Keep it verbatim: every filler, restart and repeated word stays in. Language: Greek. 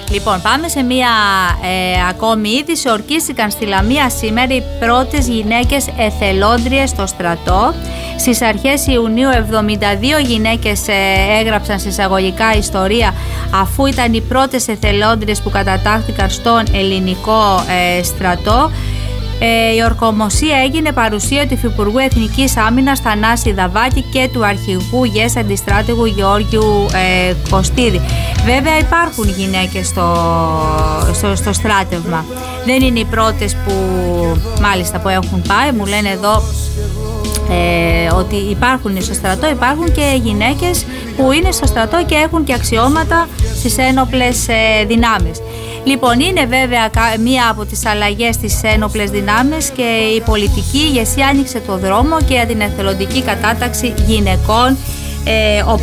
Λοιπόν, πάμε σε μία ε, ακόμη είδηση. Ορκίστηκαν στη Λαμία σήμερα οι πρώτες γυναίκες εθελόντριες στο στρατό. Στις αρχές Ιουνίου εβδομήντα δύο γυναίκες ε, έγραψαν συσσαγωγικά ιστορία, αφού ήταν οι πρώτες εθελόντριες που κατατάχθηκαν στον ελληνικό ε, στρατό. Ε, η ορκομοσία έγινε παρουσία του Υφυπουργού Εθνικής Άμυνας Θανάση Δαβάκη και του Αρχηγού ΓΕΣ Αντιστράτηγου Γεώργιου ε, Κωστίδη. Βέβαια υπάρχουν γυναίκες στο, στο, στο στράτευμα. Δεν είναι οι πρώτες που μάλιστα που έχουν πάει. Μου λένε εδώ ε, ότι υπάρχουν στο στρατό, υπάρχουν και γυναίκες που είναι στο στρατό και έχουν και αξιώματα στις ένοπλες ε, δυνάμεις. Λοιπόν, είναι βέβαια μία από τις αλλαγές στις ένοπλες δυνάμεις και η πολιτική ηγεσία άνοιξε το δρόμο και για την εθελοντική κατάταξη γυναικών, ε,